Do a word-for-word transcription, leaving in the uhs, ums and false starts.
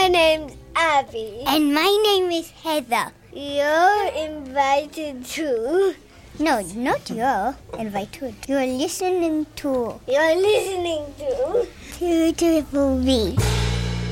My name's Abby. And my name is Heather. You're invited to... No, not you're invited. You're listening to... You're listening to... To Triple B.